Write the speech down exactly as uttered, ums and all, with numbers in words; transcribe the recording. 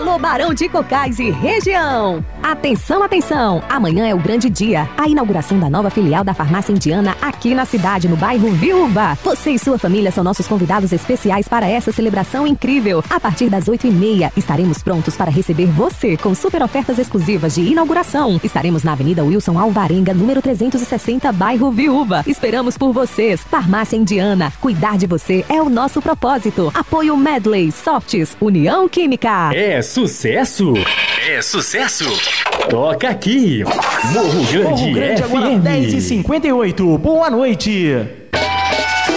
Alô, Barão de Cocais e região! Atenção, atenção! Amanhã é o grande dia, a inauguração da nova filial da Farmácia Indiana aqui na cidade, no bairro Viúva. Você e sua família são nossos convidados especiais para essa celebração incrível. A partir das oito e meia, estaremos prontos para receber você com super ofertas exclusivas de inauguração. Estaremos na Avenida Wilson Alvarenga, número trezentos e sessenta, bairro Viúva. Esperamos por vocês. Farmácia Indiana, cuidar de você é o nosso propósito. Apoio Medley, Softs, União Química. É sucesso? É sucesso? Toca aqui. Morro Grande, Morro Grande F M. Agora dez e cinquenta e oito. Boa noite.